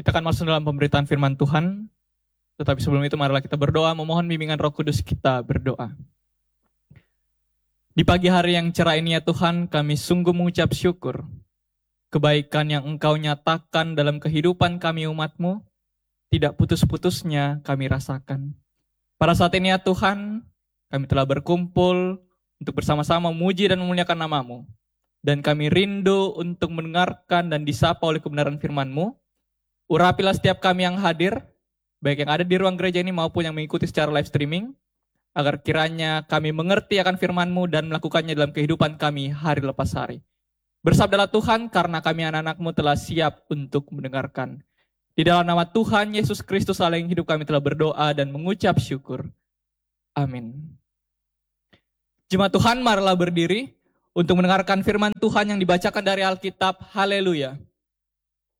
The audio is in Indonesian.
Kita akan masuk dalam pemberitaan firman Tuhan. Tetapi sebelum itu marilah kita berdoa, memohon bimbingan Roh Kudus. Kita berdoa. Di pagi hari yang cerah ini ya Tuhan, kami sungguh mengucap syukur. Kebaikan yang Engkau nyatakan dalam kehidupan kami umat-Mu, tidak putus-putusnya kami rasakan. Pada saat ini ya Tuhan, kami telah berkumpul untuk bersama-sama memuji dan memuliakan nama-Mu. Dan kami rindu untuk mendengarkan dan disapa oleh kebenaran firman-Mu. Urapilah setiap kami yang hadir, baik yang ada di ruang gereja ini maupun yang mengikuti secara live streaming, agar kiranya kami mengerti akan firman-Mu dan melakukannya dalam kehidupan kami hari lepas hari. Bersabdalah Tuhan, karena kami anak-anak-Mu telah siap untuk mendengarkan. Di dalam nama Tuhan Yesus Kristus Allah yang hidup, kami telah berdoa dan mengucap syukur. Amin. Jemaat Tuhan, marilah berdiri untuk mendengarkan firman Tuhan yang dibacakan dari Alkitab. Haleluya.